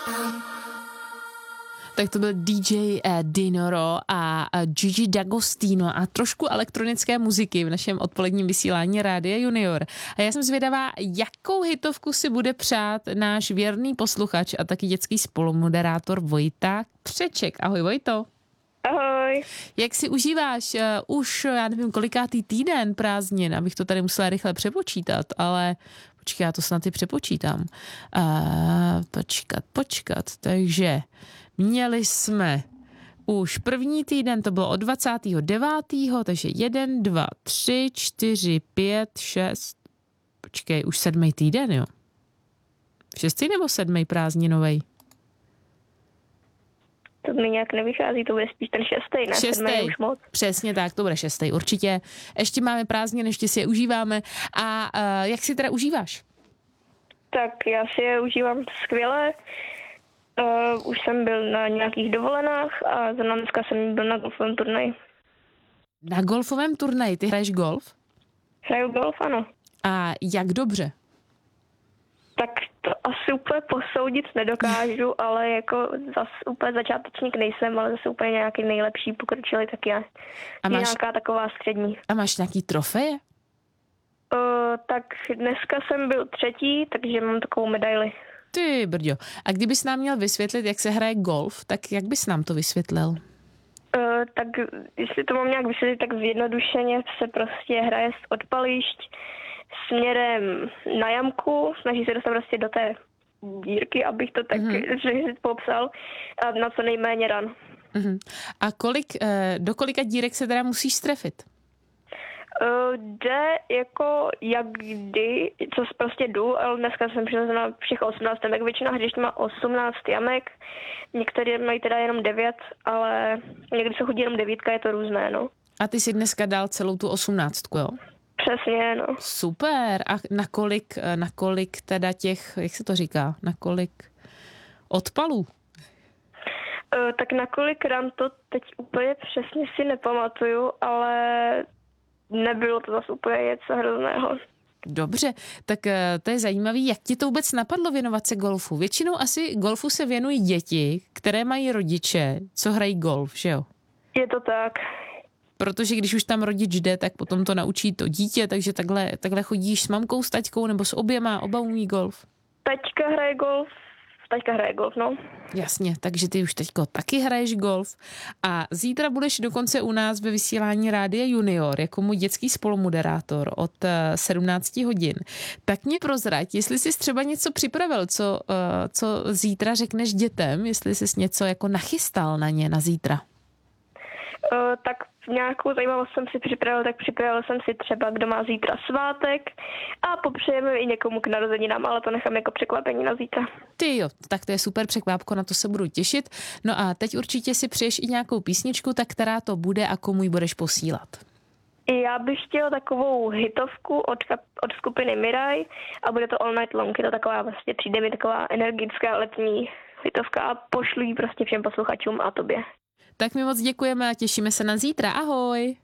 Tak to byl DJ Dinoro a Gigi D'Agostino a trošku elektronické muziky v našem odpoledním vysílání Rádia Junior. A já jsem zvědavá, jakou hitovku si bude přát náš věrný posluchač a taky dětský spolumoderátor Vojta Křeček. Ahoj Vojto. Ahoj. Jak si užíváš už, já nevím, kolikátý týden prázdnin, abych to tady musela rychle přepočítat, ale počkej, já to snad i přepočítám. Počkat, takže měli jsme už první týden, to bylo od 29., takže 1, 2, 3, 4, 5, 6, počkej, už 7. týden, jo? 6. nebo 7. prázdninovej? To mi nějak nevychází, to bude spíš ten 6. ne? 6. 7. už moc. Přesně tak, to bude 6. určitě. Ještě máme prázdniny, ještě si je užíváme. A jak si teda užíváš? Tak já si je užívám skvěle. Už jsem byl na nějakých dovolenách a zrovna dneska jsem byl na golfovém turnaji. Na golfovém turnaji? Ty hraješ golf? Hraju golf, ano. A jak dobře? Tak to asi úplně posoudit nedokážu, ale jako zase úplně začátečník nejsem, ale zase úplně nějaký nejlepší pokročilý taky ne. A máš nějaká taková střední. A máš nějaký trofeje? Tak dneska jsem byl 3., takže mám takovou medaili. Ty brďo. A kdybys nám měl vysvětlit, jak se hraje golf, tak jak bys nám to vysvětlil? Tak jestli to mám nějak vysvětlit, tak zjednodušeně se prostě hraje z odpališť směrem na jamku, snaží se dostat prostě do té dírky, abych to tak popsal, a na co nejméně ran. A do kolika dírek se teda musíš strefit? Jde jako jak kdy, co prostě jdu, ale dneska jsem přišel na všech 18 jamek, většina hřišť má 18 jamek, některé mají teda jenom 9, ale někdy se chodí jenom 9, je to různé, no. A ty si dneska dal celou tu 18, jo? Přesně, no. Super. A na kolik teda těch, jak se to říká, na kolik odpalů? Tak na kolik ran to teď úplně přesně si nepamatuju, ale nebylo to zase úplně něco hrozného. Dobře, tak to je zajímavý. Jak ti to vůbec napadlo věnovat se golfu? Většinou asi golfu se věnují děti, které mají rodiče, co hrají golf, že jo? Je to tak. Protože když už tam rodič jde, tak potom to naučí to dítě, takže takhle chodíš s mamkou, s taťkou nebo s oba umí golf? Taťka hraje golf, no. Jasně, takže ty už teďko taky hraješ golf a zítra budeš dokonce u nás ve vysílání Rádia Junior jako můj dětský spolumoderátor od 17 hodin. Tak mě prozrať, jestli jsi třeba něco připravil, co zítra řekneš dětem, jestli jsi něco jako nachystal na ně na zítra. Tak nějakou zajímavost jsem si připravil jsem si třeba, kdo má zítra svátek a popřejeme i někomu k narozeninám, ale to nechám jako překvapení na zítra. Ty jo, tak to je super překvápko, na to se budu těšit. No a teď určitě si přeješ i nějakou písničku, tak která to bude a komu ji budeš posílat? Já bych chtěla takovou hitovku od skupiny Mirai a bude to All Night Long. Je to taková vlastně, přijde mi taková energická letní hitovka a pošlu ji prostě všem posluchačům a tobě. Tak mi moc děkujeme a těšíme se na zítra. Ahoj!